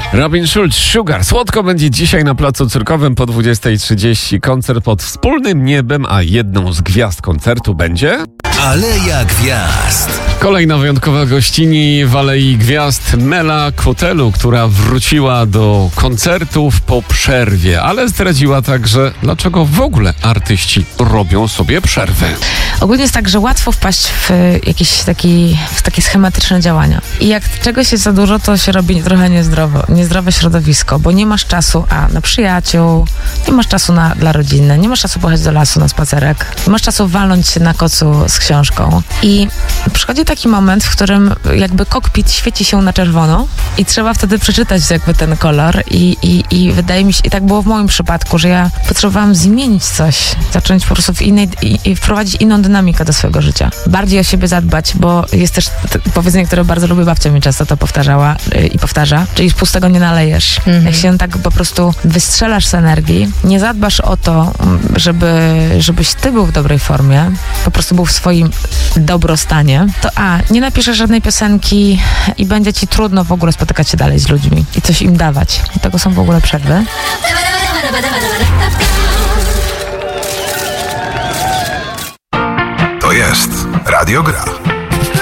Robin Schulz, Sugar. Słodko będzie dzisiaj na placu Cyrkowym po 20:30. Koncert pod wspólnym niebem, a jedną z gwiazd koncertu będzie... Aleja Gwiazd. Kolejna wyjątkowa gościni w Alei Gwiazd, Mela Kotelu, która wróciła do koncertów po przerwie, ale zdradziła także, dlaczego w ogóle artyści robią sobie przerwy. Ogólnie jest tak, że łatwo wpaść w jakieś takie schematyczne działania. I jak czegoś jest za dużo, to się robi trochę niezdrowe środowisko, bo nie masz czasu na przyjaciół, nie masz czasu dla rodziny, nie masz czasu pojechać do lasu na spacerek, nie masz czasu walnąć się na kocu z książką. I przychodzi taki moment, w którym jakby kokpit świeci się na czerwono i trzeba wtedy przeczytać jakby ten kolor i wydaje mi się, i tak było w moim przypadku, że ja potrzebowałam zmienić coś, zacząć po prostu i wprowadzić inną dynamikę do swojego życia. Bardziej o siebie zadbać, bo jest też powiedzenie, które bardzo lubię, babcia mi często to powtarzała i powtarza, czyli z pustego nie nalejesz. Jak się tak po prostu wystrzelasz z energii, nie zadbasz o to, żebyś ty był w dobrej formie, po prostu był w swoim dobrostanie, to nie napiszesz żadnej piosenki i będzie ci trudno w ogóle spotykać się dalej z ludźmi i coś im dawać. Dlatego są w ogóle przerwy. To jest Radio Gra.